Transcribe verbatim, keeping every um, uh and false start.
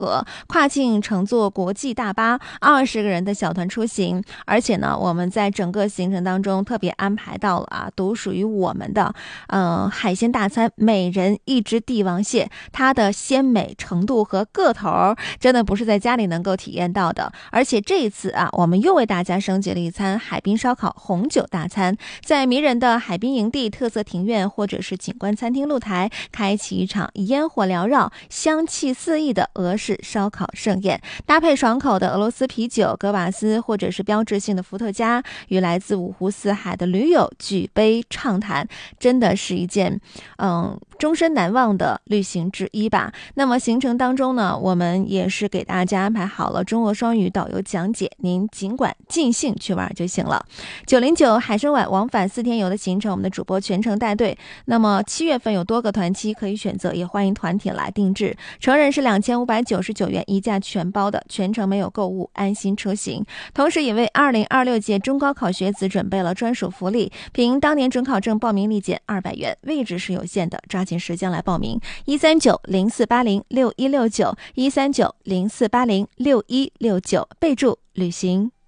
河，跨境乘坐国际大巴，二十个人的小团出行。而且呢，我们在整个行程当中特别安排到了啊，独属于我们的嗯、呃、海鲜大餐，每人一只帝王蟹，它的鲜美程度和个头真的不是在家里能够体验到的。而且这一次啊，我们又为大家升级了一餐海滨烧烤红酒大餐，在迷人的海滨营地、特色庭院或者是景观餐厅露台，开启一场烟火缭绕、香气四溢的俄式烧烤盛宴，搭配爽口的俄罗斯啤酒、格瓦斯或者是标志性的伏特加，与来自五湖四海的驴友举杯畅谈，真的是一件嗯终身难忘的旅行之一吧。那么行程当中呢，我们也是给大家安排好了中俄双语导游讲解，您尽管尽兴去玩就行了。九零九海参崴往返四天游的行程，我们的主播全程带队。那么七月份有多个团期可以选择，也欢迎团体来定制。成人是两千五百九十九元，一价全包的，全程没有购物，安心出行。同时也为二零二六届中高考学子准备了专属福利，凭当年准考证报名立减二百元，位置是有限的，抓紧时间来报名。一三九零四八零六一六九一三九零四八零六一六九，备注旅行。